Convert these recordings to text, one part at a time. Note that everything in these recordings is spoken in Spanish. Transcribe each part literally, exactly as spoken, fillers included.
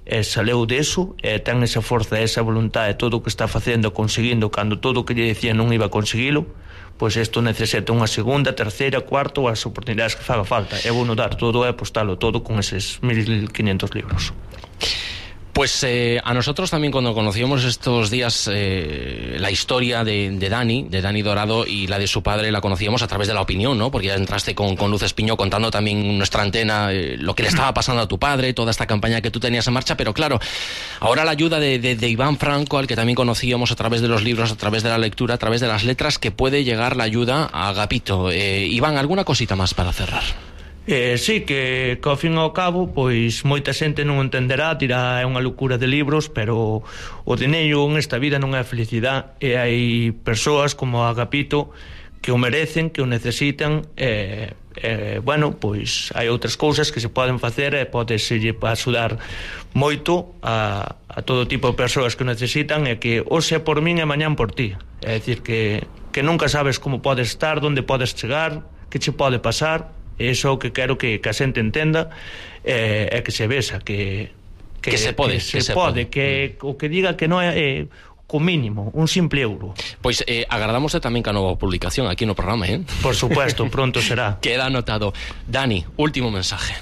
e saleu deso, e ten esa forza, esa voluntade, todo o que está facendo, conseguindo, cando todo o que lle decía non iba a conseguilo, pois isto necesita unha segunda, terceira, cuarta ou as oportunidades que faga falta. E vou dar todo e apostalo todo con eses mil quinientos libros. Pues eh, a nosotros también, cuando conocíamos estos días eh, la historia de, de Dani, de Dani Dorado, y la de su padre, la conocíamos a través de La Opinión, ¿no? Porque ya entraste con, con Luz Espiño contando también en nuestra antena eh, lo que le estaba pasando a tu padre, toda esta campaña que tú tenías en marcha, pero claro, ahora la ayuda de, de, de Iván Franco, al que también conocíamos a través de los libros, a través de la lectura, a través de las letras, que puede llegar la ayuda a Agapito. Eh, Iván, ¿alguna cosita más para cerrar? Eh, sí, que, que ao fin e ao cabo pois moita xente non entenderá, dirá é unha locura de libros, pero o dineiro nesta vida non é felicidade, e hai persoas como Agapito que o merecen, que o necesitan, e, e bueno, pois hai outras cousas que se poden facer e pode se axudar moito a, a todo tipo de persoas que o necesitan, e que hoxe é por min e mañán por ti, é dicir que, que nunca sabes como podes estar, onde podes chegar, que che pode pasar. Eso que quero que, que a xente entenda é eh, que se vexa que, que, que se pode, que se, que se pode, pode. Que o que diga que non é eh, co mínimo, un simple euro. Pois eh, agardamos tamén que a nova publicación aquí no programa, eh? Por supuesto, pronto será. Queda anotado. Dani, último mensaje.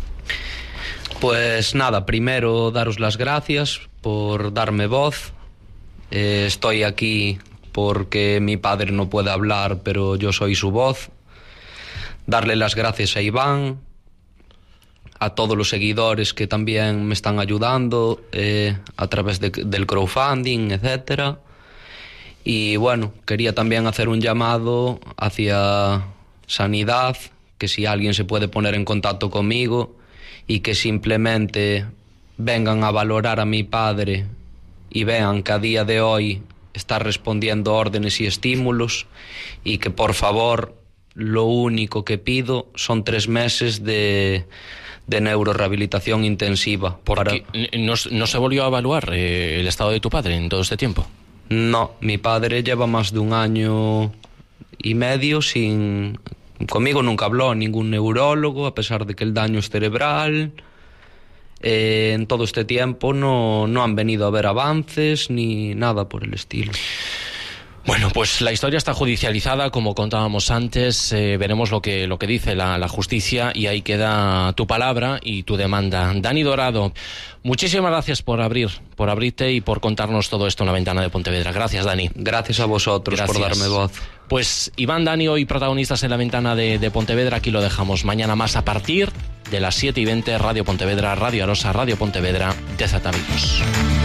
Pues nada, primero daros las gracias por darme voz. Eh, estoy aquí porque mi padre no puede hablar, pero yo soy su voz. Darle las gracias a Iván, a todos los seguidores que también me están ayudando eh, a través de, del crowdfunding, etcétera. Y bueno, quería también hacer un llamado hacia Sanidad, que si alguien se puede poner en contacto conmigo y que simplemente vengan a valorar a mi padre y vean que a día de hoy está respondiendo órdenes y estímulos, y que por favor lo único que pido son tres meses de, de neurorehabilitación intensiva. Porque para... ¿no, ¿No se volvió a evaluar eh, el estado de tu padre en todo este tiempo? No, mi padre lleva más de un año y medio sin... Conmigo nunca habló ningún neurólogo, a pesar de que el daño es cerebral. Eh, en todo este tiempo no, no han venido a ver avances ni nada por el estilo. Bueno, pues la historia está judicializada, como contábamos antes. Eh, veremos lo que, lo que dice la, la justicia, y ahí queda tu palabra y tu demanda. Dani Dorado, muchísimas gracias por abrir, por abrirte y por contarnos todo esto en La Ventana de Pontevedra. Gracias, Dani. Gracias a vosotros. Gracias por darme voz. Pues Iván, Dani, hoy protagonistas en La Ventana de, de Pontevedra. Aquí lo dejamos. Mañana más a partir de las siete y veinte, Radio Pontevedra, Radio Arosa, Radio Pontevedra, de Zatavidos.